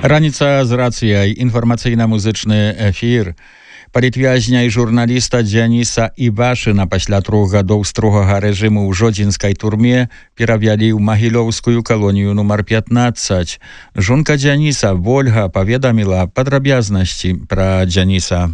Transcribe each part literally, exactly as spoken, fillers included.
Раніца з рацыяй, інфармацыйна-музычны эфір. Палітвязня і журналіста Дзяніса Івашына пасля трох гадоў строгага рэжыму ў жодзінскай турме перавялі ў магілёўскую калонію нумар пятнадцать. Жонка Дзяніса, Вольга, паведаміла падрабязнасці пра Дзяніса.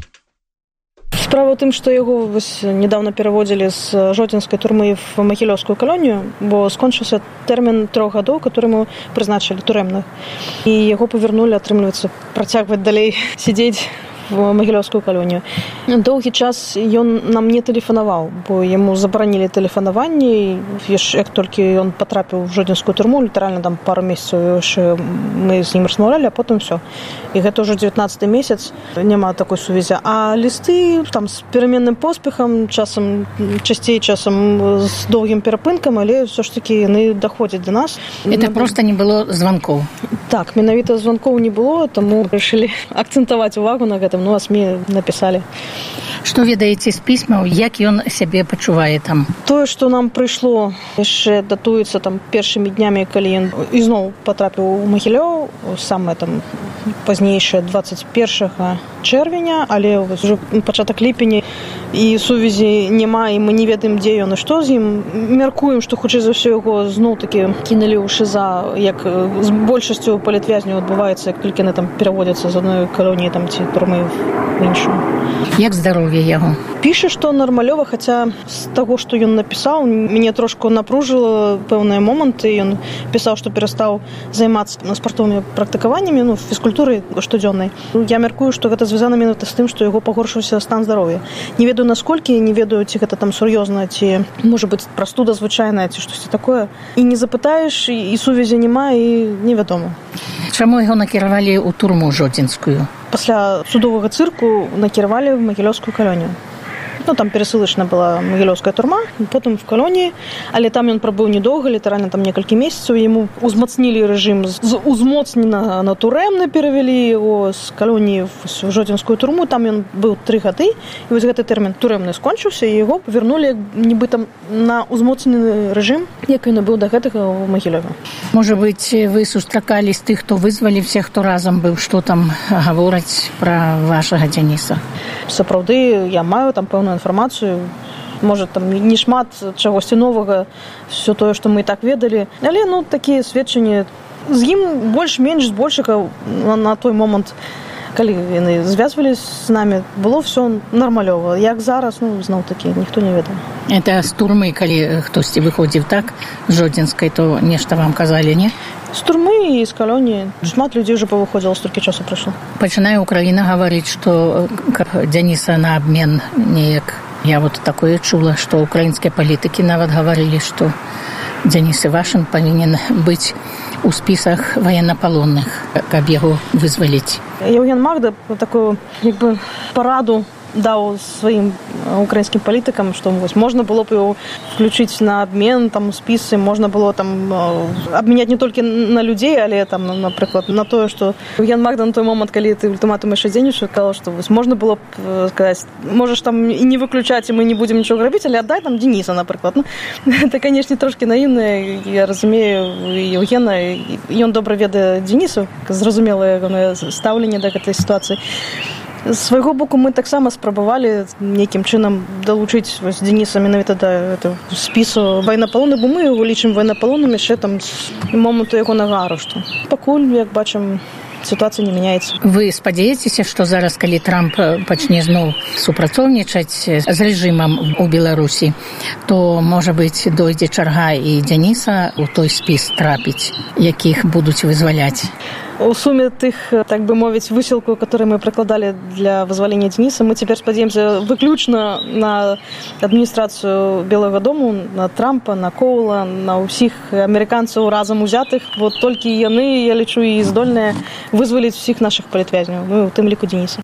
Справа ў тым, што яго недавно пераводзілі з жодзінскай турмы в магілёўскую калонію, бо скончыўся тэрмін трох гадоў, который мы прызначылі турэмных. І яго павярнулі, атрымліваецца, працягваць далей сядзець в магілёўскую калонію. Доўгі час ён нам не тэлефанаваў, бо яму забаранілі тэлефанаванне, як толькі ён патрапіў в жодзінскую турму, літаральна там пару месяцаў мы з ім размаўлялі, а потым все. І гэта ўжо дзевятнаццаты месяц, няма такой сувязі. А лісты там з пераменным поспехам, часам часцей, часам з доўгім перапынкам, але все ж таки яны даходзяць до нас. Это просто не было званкоў. Так, менавіта званкоў не было, таму вырашылі акцэнтаваць увагу на гэтым. Ну, а СМІ напісалі. Што ведаеце з пісьмаў, як ён сябе пачувае там? Тое, што нам прыйшло, яшчэ датуецца там першымі днямі, калі ён ізноў патрапіў у Магілёў, самае там пазнейшае дваццаць першага чэрвеня, але ўжо пачатак ліпеня і сувязі няма, і мы не ведаем, дзе ён і што з ім. Мяркуем, што хутчэй за ўсё яго зноў-такі кінулі ў ШІЗА, як з большасцю палітвязняў адбываецца, як толькі яны там пераводзяцца з адной калоніі там ці турмы в іншую. Як здароўе яго? Піша, што нармалёва, хаця з таго, што ён напісаў, мяне трошку напружыла пэўныя моманты. Ён пісаў, што перастаў займацца спартовымі практыкаваннямі, ну, фізкультурай штодзённай. Я мяркую, што гэта звязана менавіта з тым, што яго пагоршыўся стан здароўя. Не ведаю насколькі, не ведаю, ці гэта там сур'ёзна, ці можа быць прастуда звычайная, ці штосьці такое. І не запытаеш, і сувязі няма, і невядома. Чаму яго накіравалі ў турму жодзінскую? Пасля судовага цырку накіравалі в магілёўскую калонію. Ну, там перасылачна была магілёўская турма, потым в калоніі, але там ён прабыў недоўга, літаральна там некалькі месяцаў, яму узмацнілі рэжым з узмоцнена на турэмны, перавялі яго з калоніі в жодзінскую турму, там ён быў тры гады, і вось гэты тэрмін турэмны скончыўся, і яго павярнулі нібыта на узмоцнены рэжым, як ён быў да гэтага ў Магілёве. Можа быць, вы сустракалі з тых, хто вызваліўся, хто разам быў, што там гавораць пра вашага Дзяніса? Сапраўды, я маю там пэўную інфармацыю, можа, там не шмат чагосьці новага, все тое, што мы і так ведалі, але, ну, такія сведчанні з ім больш-менш збольшага на, на той момант, калі яны звязваліся з намі, было все нармалёва. Як зараз, ну, зноў-такі, ніхто не ведае. Это з турмы, калі хтосьці выходзіў так, з жодзінскай, то нешта вам казалі, не? З турмы і з калоніі. Шмат людзей уже павыходзіла, столькі часу прайшло. Пачынае Украіна гаварыць, што Дзяніса на абмен неяк. Я вот такое чула, што украінскія палітыкі нават гаварылі, што Дзяніс Івашын павінен быць у спісах военнапалонных, каб яго вызваліць. Євген Магда такую, як бы, параду даў сваім украінскім палітыкам, што вось, можна было б яго включыць на абмен, там, у спісы, можна было там абмяняць не толькі на людзей, але там, напрыклад, на тое, што Євген Магда на той момант, калі ты ультыматум яшчэ дзейнічаў, сказала, што вось, можна было б сказаць, можаш там і не выключаць, і мы не будзем нічога рабіць, але аддай там Дзяніса, напрыклад. Ну, это, канешне, трошкі наіўна, я разумею Євгена, ён добра ведае Дзяніса, зразумела ягонае стаўленне да гэтай сітуацыі. З свайго боку мы таксама спрабавалі нейкім чынам далучыць вось Дзяніса менавіта да спісу военнапалонных, бо мы яго лічым военнапалонным яшчэ там з моманту ягонага арышту. Пакуль, як бачым, сітуацыя не мяняецца. Вы спадзяецеся, што зараз, калі Трамп пачне зноў супрацоўнічаць з рэжымам у Беларусі, то, можа быць, дойдзе чарга і Дзяніса ў той спіс трапіць, якіх будуць вызваляць? У суме тых, так бы мовіць, высілку, которые мы прыкладалі для вызвалення Дзяніса, мы цяпер спадзяемся выключна на адміністрацыю Белага дому, на Трампа, на Коула, на ўсіх амерыканцаў разам узятых. Вот толькі яны, я лічу, і здольныя вызваліць усіх нашых палітвязняў, ну, у тым ліку Дзяніса.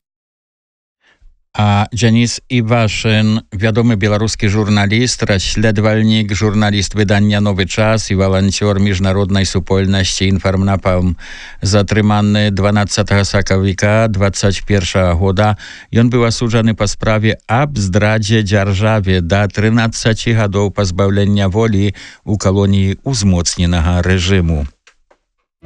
А Дзяніс Івашын, вядомы беларускі журналіст, расследавальнік, журналіст выдання «Новы час» і валанцёр міжнароднай супольнасці «Інфармнапалм». Затрыманы дванаццатага сакавіка дваццаць першага года. Ён быў асуджаны па справе аб здрадзе дзяржаве да трынаццаці гадоў пазбаўлення волі ў калоніі узмоцненага рэжыму.